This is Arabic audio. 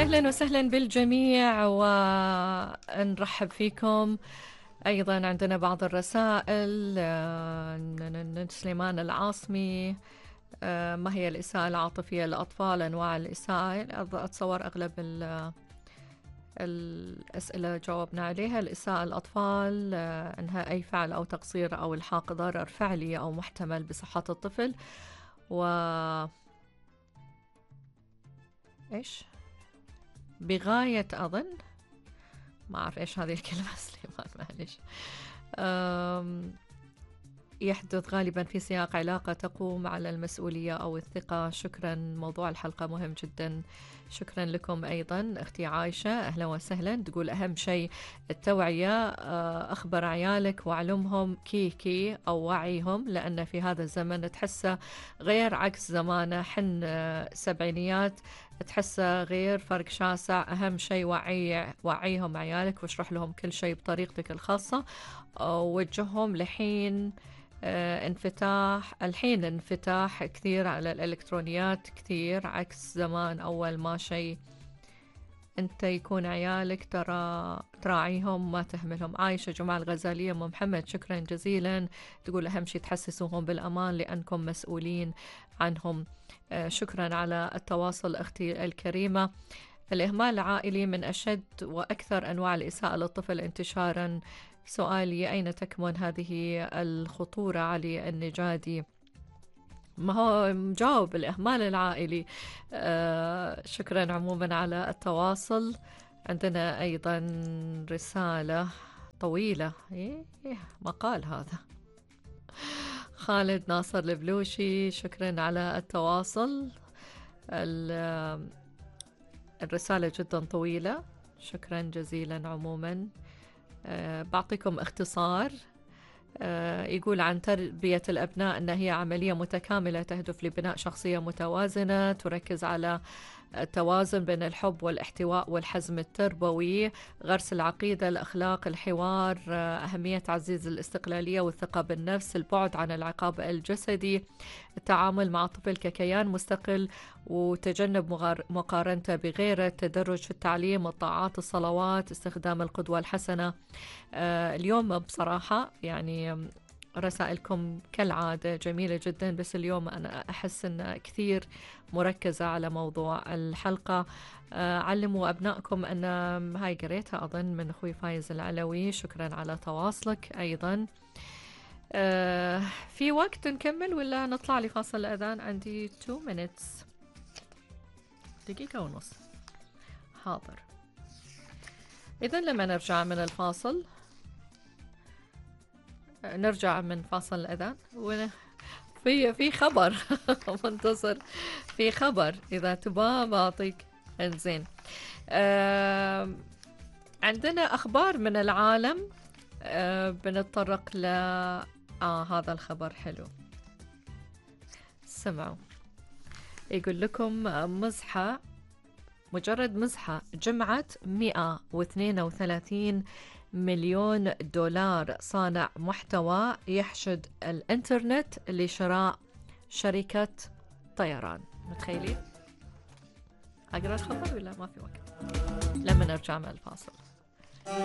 أهلا وسهلا بالجميع ونرحب فيكم. أيضا عندنا بعض الرسائل. سليمان العاصمي، ما هي الإساءة العاطفية للأطفال؟ أنواع الإساءة، أتصور أغلب الأسئلة جاوبنا عليها. الإساءة للأطفال أنها أي فعل أو تقصير أو إلحاق ضرر فعلي أو محتمل بصحة الطفل. إيش بغاية، أظن ما أعرف إيش هذه الكلمة سليمان، معلش. يحدث غالبا في سياق علاقة تقوم على المسؤولية أو الثقة. شكرا، موضوع الحلقة مهم جدا. شكرا لكم. أيضا أختي عايشة، أهلا وسهلا، تقول أهم شيء التوعية. أخبر عيالك وعلمهم كي أو وعيهم، لأن في هذا الزمن تحسه غير عكس زمانه، حن سبعينيات تحسه غير، فرق شاسع. أهم شيء وعيهم عيالك واشرح لهم كل شيء بطريقتك الخاصة، ووجههم لحين انفتاح كثير على الإلكترونيات، كثير عكس زمان أول ما شيء. أنت يكون عيالك تراعيهم ما تهملهم. عايشة جمال غزالية محمد، شكرا جزيلا، تقول أهم شيء تحسسوهم بالأمان لأنكم مسؤولين عنهم. شكرا على التواصل أختي الكريمة. الإهمال العائلي من أشد وأكثر أنواع الإساءة للطفل انتشارا. سؤالي، أين تكمن هذه الخطورة؟ علي النجادي. ما هو مجاوب، الإهمال العائلي. شكرا عموما على التواصل. عندنا أيضا رسالة طويلة، مقال هذا. خالد ناصر البلوشي، شكرا على التواصل. الرسالة جدا طويلة، شكرا جزيلا عموما. بعطيكم اختصار. يقول عن تربية الأبناء أن هي عملية متكاملة تهدف لبناء شخصية متوازنة تركز على التوازن بين الحب والاحتواء والحزم التربوي، غرس العقيدة، الأخلاق، الحوار، أهمية تعزيز الاستقلالية والثقة بالنفس، البعد عن العقاب الجسدي، التعامل مع الطفل ككيان مستقل وتجنب مقارنته بغيره، التدرج في التعليم، الطاعات، الصلوات، استخدام القدوة الحسنة. اليوم بصراحة يعني رسائلكم كالعادة جميلة جدا، بس اليوم أنا أحس أن كثير مركزة على موضوع الحلقة. علموا أبنائكم أن هاي قريتها أظن من أخوي فايز العلوي، شكرا على تواصلك. أيضا في وقت نكمل ولا نطلع لفاصل الأذان؟ عندي 2 minutes، دقيقة ونص. حاضر. إذن لما نرجع من الفاصل، نرجع من فاصل الأذان في خبر منتصر، في خبر إذا تبغى بعطيك. انزين، عندنا أخبار من العالم. بنتطرق ل هذا الخبر حلو، سمعوا. يقول لكم مزحة، مجرد مزحة جمعت 132 مليون دولار. صانع محتوى يحشد الانترنت لشراء شركة طيران. متخيلين؟ أقرأ الخبر ولا ما في وقت؟ لما نرجع من الفاصل.